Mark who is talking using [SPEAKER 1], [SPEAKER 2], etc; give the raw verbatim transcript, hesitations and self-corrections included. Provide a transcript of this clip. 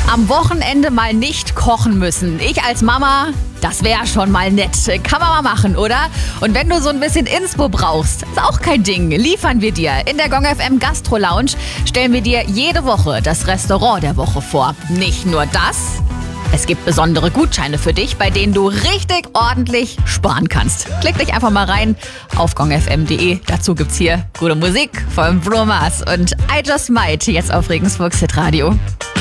[SPEAKER 1] Am Wochenende mal nicht kochen müssen. Ich als Mama, das wäre schon mal nett. Kann man mal machen, oder? Und wenn du so ein bisschen Inspo brauchst, ist auch kein Ding. Liefern wir dir. In der Gong F M Gastro Lounge stellen wir dir jede Woche das Restaurant der Woche vor. Nicht nur das, es gibt besondere Gutscheine für dich, bei denen du richtig ordentlich sparen kannst. Klick dich einfach mal rein auf gong f m punkt d e. Dazu gibt's hier gute Musik von Bruno Mars und I Just Might jetzt auf Regensburgs Hitradio.